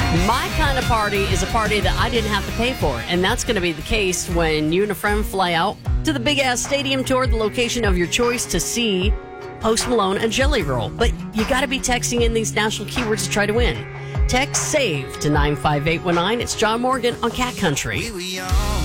My kind of party is a party that I didn't have to pay for, and that's going to be the case when you and a friend fly out to the big-ass stadium tour, the location of your choice, to see Post Malone and Jelly Roll. But you got to be texting in these national keywords to try to win. Text SAVE to 95819. It's John Morgan on Cat Country.